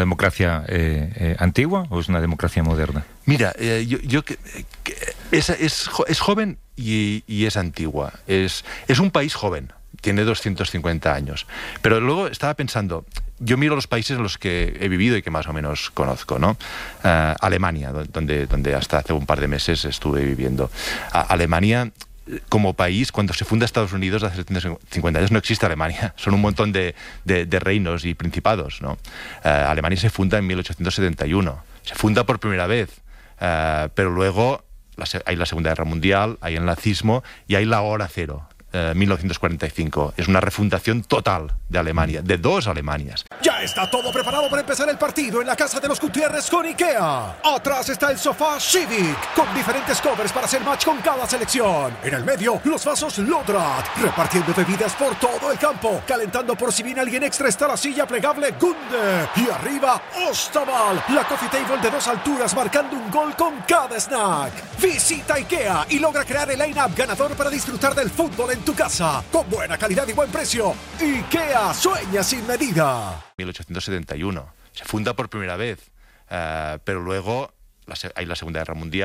democracia antigua o es una democracia moderna? Mira, es joven y es antigua. Es un país joven, tiene 250 años. Pero luego estaba pensando, yo miro los países en los que he vivido y que más o menos conozco, ¿no? Alemania, donde hasta hace un par de meses estuve viviendo. Alemania, como país, cuando se funda Estados Unidos hace 750 años, no existe Alemania. Son un montón de reinos y principados, ¿no? Alemania se funda en 1871. Se funda por primera vez, pero luego hay la Segunda Guerra Mundial, hay el nazismo y hay la Hora Cero. 1945. Es una refundación total de Alemania, de dos Alemanias. Ya está todo preparado para empezar el partido en la casa de los Gutiérrez con IKEA. Atrás está el sofá Civic, con diferentes covers para hacer match con cada selección. En el medio, los vasos Lodrat, repartiendo bebidas por todo el campo. Calentando por si viene alguien extra está la silla plegable Gunde. Y arriba, Ostaval, la coffee table de 2 alturas, marcando un gol con cada snack. Visita IKEA y logra crear el line-up ganador para disfrutar del fútbol en tu casa, con buena calidad y buen precio. IKEA sueña sin medida. 1871. Se funda por primera vez, pero luego hay la Segunda Guerra Mundial.